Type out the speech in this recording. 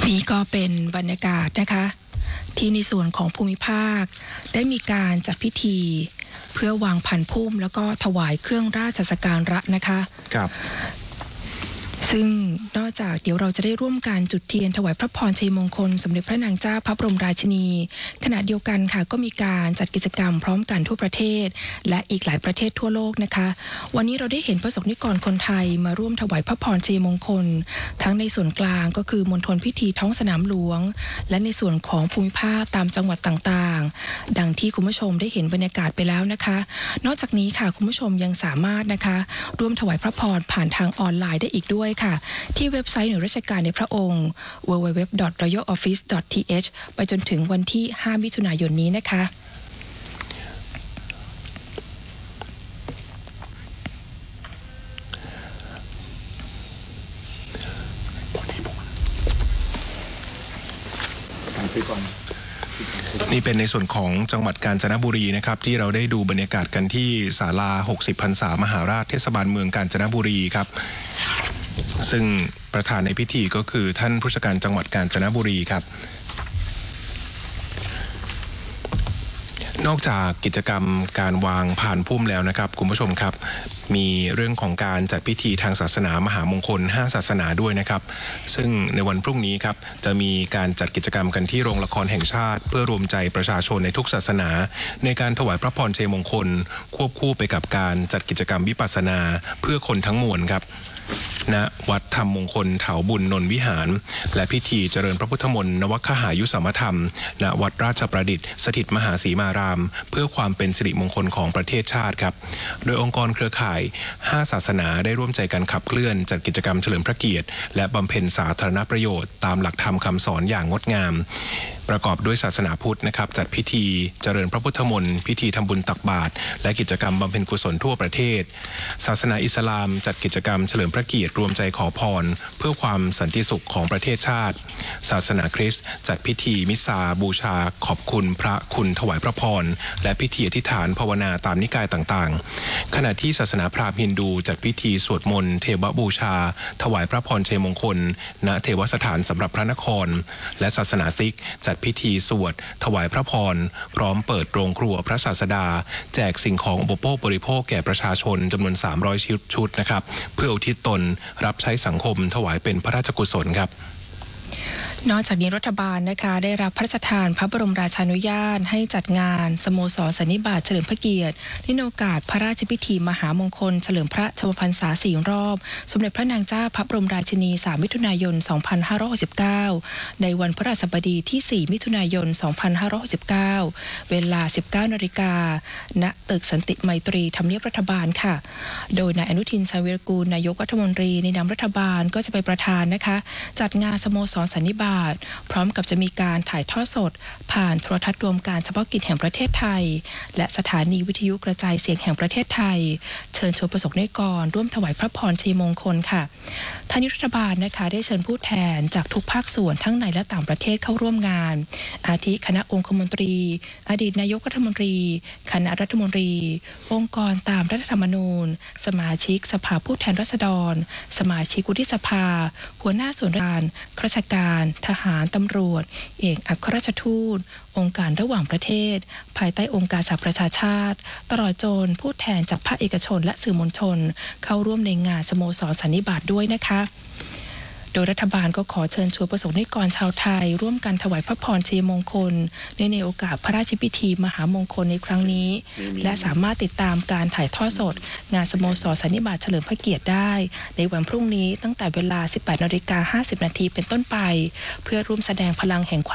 นี่ก็เป็นบรรยากาศนะคะที่ในส่วนของภูมิภาคได้มีการจัดพิธีเพื่อวางพันพุ่มแล้วก็ถวายเครื่องราชสักการะนะคะครับซึ่งนอกจากเดี๋ยวเราจะได้ร่วมการจุดเทียนถวายพระพรชัยมงคลสมเด็จพระนางเจ้าพระบรมราชินีขณะเดียวกันค่ะก็มีการจัดกิจกรรมพร้อมกันทั่วประเทศและอีกหลายประเทศทั่วโลกนะคะวันนี้เราได้เห็นประสบนิกรคนไทยมาร่วมถวายพระพรชัยมงคลทั้งในส่วนกลางก็คือมณฑลพิธีท้องสนามหลวงและในส่วนของภูมิภาคตามจังหวัดต่างๆดังที่คุณผู้ชมได้เห็นบรรยากาศไปแล้วนะคะนอกจากนี้ค่ะคุณผู้ชมยังสามารถนะคะร่วมถวายพระพรผ่านทางออนไลน์ได้อีกด้วยค่ะที่เว็บไซต์หน่วยราชการในพระองค์ www.royaloffice.th ไปจนถึงวันที่ 5 มิถุนายนนี้นะคะนี่เป็นในส่วนของจังหวัดกาญจนบุรีนะครับที่เราได้ดูบรรยากาศกันที่ศาลา 60 พรรษามหาราชเทศบาลเมืองกาญจนบุรีครับซึ่งประธานในพิธีก็คือท่านผู้ว่าการจังหวัดกาญจนบุรีครับนอกจากกิจกรรมการวางพานพุ่มแล้วนะครับคุณผู้ชมครับมีเรื่องของการจัดพิธีทางศาสนามหามงคล5ศาสนาด้วยนะครับซึ่งในวันพรุ่งนี้ครับจะมีการจัดกิจกรรมกันที่โรงละครแห่งชาติเพื่อรวมใจประชาชนในทุกศาสนาในการถวายพระพรชัยมงคลควบคู่ไปกับการจัดกิจกรรมวิปัสสนาเพื่อคนทั้งมวลครับณวัดธรรมมงคลเถาบุญนนวิหารและพิธีเจริญพระพุทธมนต์นวคหายุสมธรรมณวัดราชประดิษฐ์สถิตมหาสีมารามเพื่อความเป็นสิริมงคลของประเทศชาติครับโดยองค์กรเครือข่าย5ศาสนาได้ร่วมใจกันขับเคลื่อนจัดกิจกรรมเฉลิมพระเกียรติและบำเพ็ญสาธารณประโยชน์ตามหลักธรรมคำสอนอย่างงดงามประกอบด้วยศาสนาพุทธนะครับจัดพิธีเจริญพระพุทธมนต์พิธีทำบุญตักบาตรและกิจกรรมบำเพ็ญกุศลทั่วประเทศศาสนาอิสลามจัดกิจกรรมเฉลิมพระเกียรติรวมใจขอพรเพื่อความสันติสุขของประเทศชาติศาสนาคริสต์จัดพิธีมิสซาบูชาขอบคุณพระคุณถวายพระพรและพิธีอธิษฐานภาวนาตามนิกายต่างๆขณะที่ศาสนาพราหมณ์ฮินดูจัดพิธีสวดมนต์เทวบูชาถวายพระพรชัยมงคลณเทวสถานสำหรับพระนครและศาสนาซิกจัดพิธีสวดถวายพระพรพร้อมเปิดโรงครัวพระศาสดาแจกสิ่งของอุปโภคบริโภคแก่ประชาชนจำนวน300ชุดนะครับเพื่ออุทิศตนรับใช้สังคมถวายเป็นพระราชกุศลครับนอกจากนี้รัฐบาลนะคะได้รับพระราชทานพระบรมราชานุญาตให้จัดงานสโมสรสันนิบาตเฉลิมพระเกียรติในโอกาสพระราชพิธีมหามงคลเฉลิมพระชนมพรรษา4 รอบสมเด็จพระนางเจ้าพระบรมราชินี3 มิถุนายน 2569ในวันพฤหัสบดีที่4 มิถุนายน 2569เวลา 19 นาฬิกาณตึกสันติไมตรีทำเนียบรัฐบาลค่ะโดยนายอนุทินชาญวีรกูลนายกรัฐมนตรีในนามรัฐบาลก็จะไปประธานนะคะจัดงานสโมสรสันนิบาตพร้อมกับจะมีการถ่ายทอดสดผ่านโทรทัศน์รวมการเฉพาะกิจแห่งประเทศไทยและสถานีวิทยุกระจายเสียงแห่งประเทศไทยเชิญชวนประสบนิกรร่วมถวายพระพรชัยมงคลค่ะทางรัฐบาลนะคะได้เชิญผู้แทนจากทุกภาคส่วนทั้งในและต่างประเทศเข้าร่วมงานอาทิคณะองคมนตรีอดีตนายกรัฐมนตรีคณะรัฐมนตรีองค์กรตามรัฐธรรมนูญสมาชิกสภาผู้แทนราษฎรสมาชิกวุฒิสภาหัวหน้าส่วนราชการทหารตำรวจเอกอัครราชทูตองค์การระหว่างประเทศภายใต้องค์การสหประชาชาติตลอดจนผู้แทนจากภาคเอกชนและสื่อมวลชนเข้าร่วมในงานสโมสรสันนิบาตด้วยนะคะโดยรัฐบาลก็ขอเชิญชวนประสบนิกรชาวไทยร่วมกันถวายพระพรชัยมงคลในโอกาสพระราชพิธีมหามงคลในครั้งนี้และสามารถติดตามการถ่ายทอดสดงานสโมสรสันนิบาตเฉลิมพระเกียรติได้ในวันพรุ่งนี้ตั้งแต่เวลา 18:50 น.เป็นต้นไปเพื่อร่วมแสดงพลังแห่งความ